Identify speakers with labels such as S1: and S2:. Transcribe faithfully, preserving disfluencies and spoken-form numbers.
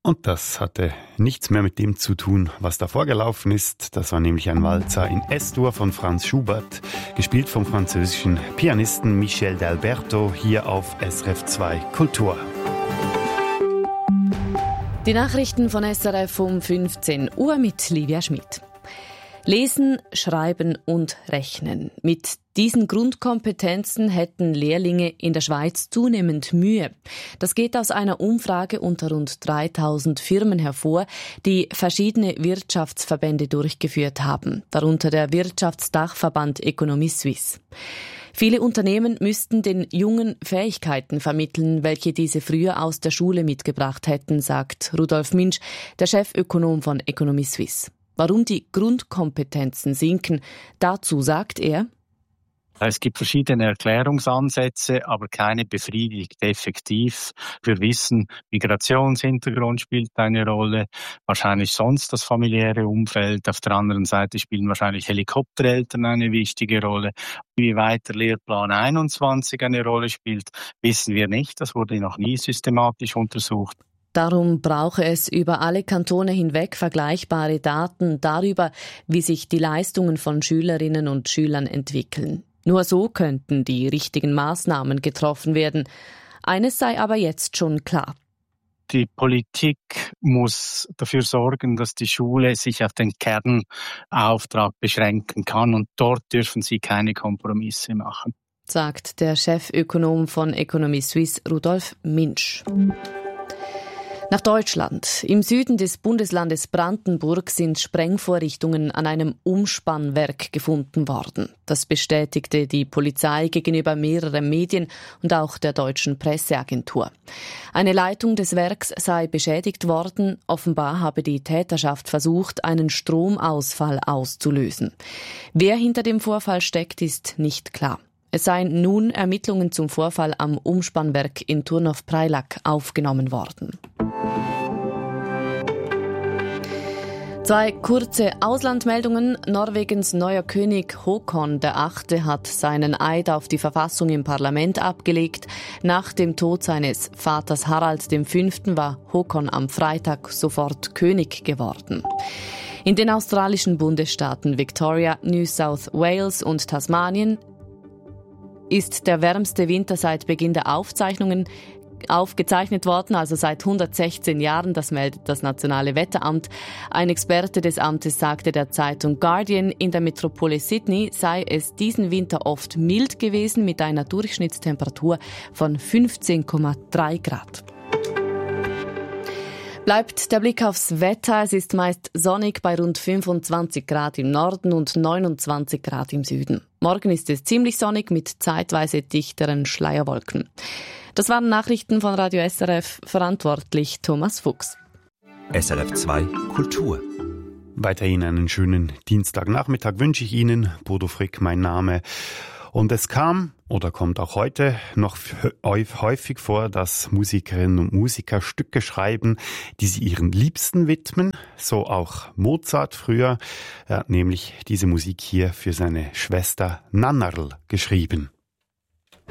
S1: Und das hatte nichts mehr mit dem zu tun, was da vorgelaufen ist. Das war nämlich ein Walzer in S-Dur von Franz Schubert, gespielt vom französischen Pianisten Michel d'Alberto, hier auf S R F zwei Kultur.
S2: Die Nachrichten von S R F um fünfzehn Uhr mit Livia Schmidt. Lesen, Schreiben und Rechnen. Mit diesen Grundkompetenzen hätten Lehrlinge in der Schweiz zunehmend Mühe. Das geht aus einer Umfrage unter rund dreitausend Firmen hervor, die verschiedene Wirtschaftsverbände durchgeführt haben, darunter der Wirtschaftsdachverband Economie Suisse. Viele Unternehmen müssten den Jungen Fähigkeiten vermitteln, welche diese früher aus der Schule mitgebracht hätten, sagt Rudolf Minsch, der Chefökonom von Economie Suisse. Warum die Grundkompetenzen sinken, dazu sagt er:
S3: Es gibt verschiedene Erklärungsansätze, aber keine befriedigt effektiv. Wir wissen, Migrationshintergrund spielt eine Rolle, wahrscheinlich sonst das familiäre Umfeld. Auf der anderen Seite spielen wahrscheinlich Helikoptereltern eine wichtige Rolle. Wie weit der Lehrplan einundzwanzig eine Rolle spielt, wissen wir nicht. Das wurde noch nie systematisch untersucht.
S2: Darum brauche es über alle Kantone hinweg vergleichbare Daten darüber, wie sich die Leistungen von Schülerinnen und Schülern entwickeln. Nur so könnten die richtigen Maßnahmen getroffen werden. Eines sei aber jetzt schon klar.
S3: Die Politik muss dafür sorgen, dass die Schule sich auf den Kernauftrag beschränken kann, und dort dürfen sie keine Kompromisse machen,
S2: sagt der Chefökonom von Economie Suisse Rudolf Minsch. Nach Deutschland. Im Süden des Bundeslandes Brandenburg sind Sprengvorrichtungen an einem Umspannwerk gefunden worden. Das bestätigte die Polizei gegenüber mehreren Medien und auch der deutschen Presseagentur. Eine Leitung des Werks sei beschädigt worden. Offenbar habe die Täterschaft versucht, einen Stromausfall auszulösen. Wer hinter dem Vorfall steckt, ist nicht klar. Es seien nun Ermittlungen zum Vorfall am Umspannwerk in Turnow-Preilack aufgenommen worden. Zwei kurze Auslandmeldungen. Norwegens neuer König Håkon der Achte hat seinen Eid auf die Verfassung im Parlament abgelegt. Nach dem Tod seines Vaters Harald der Fünfte war Håkon am Freitag sofort König geworden. In den australischen Bundesstaaten Victoria, New South Wales und Tasmanien ist der wärmste Winter seit Beginn der Aufzeichnungen aufgezeichnet worden, also seit hundertsechzehn Jahren, das meldet das Nationale Wetteramt. Ein Experte des Amtes sagte der Zeitung Guardian, in der Metropole Sydney sei es diesen Winter oft mild gewesen mit einer Durchschnittstemperatur von fünfzehn Komma drei Grad. Bleibt der Blick aufs Wetter. Es ist meist sonnig bei rund fünfundzwanzig Grad im Norden und neunundzwanzig Grad im Süden. Morgen ist es ziemlich sonnig mit zeitweise dichteren Schleierwolken. Das waren Nachrichten von Radio S R F, verantwortlich Thomas Fuchs.
S4: S R F zwei Kultur.
S1: Weiterhin einen schönen Dienstagnachmittag wünsche ich Ihnen. Bodo Frick, mein Name. Und es kam oder kommt auch heute noch häufig vor, dass Musikerinnen und Musiker Stücke schreiben, die sie ihren Liebsten widmen. So auch Mozart früher. Er hat nämlich diese Musik hier für seine Schwester Nannerl geschrieben.